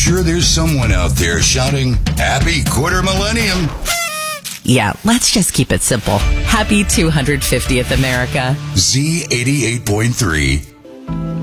sure there's someone out there shouting, "Happy quarter millennium." Yeah, let's just keep it simple. Happy 250th America. Z88.3.